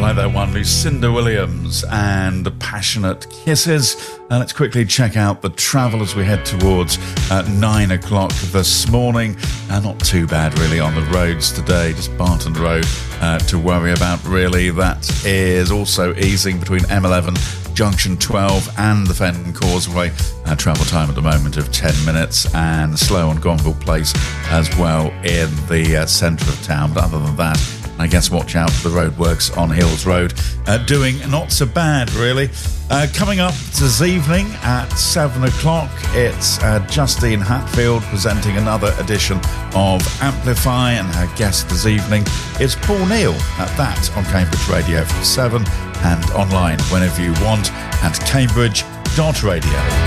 like that one, Lucinda Williams and Passionate Kisses. Let's quickly check out the travel as we head towards 9 o'clock this morning. Not too bad really on the roads today, just Barton Road to worry about really. That is also easing between M11 Junction 12 and the Fenton Causeway. Travel time at the moment of 10 minutes, and slow on Gonville Place as well in the centre of town. But other than that, I guess watch out for the roadworks on Hills Road. Doing not so bad, really. Coming up this evening at 7 o'clock, it's Justine Hatfield presenting another edition of Amplify, and her guest this evening is Paul Neal. At that on Cambridge Radio from 7 and online whenever you want at cambridge.radio.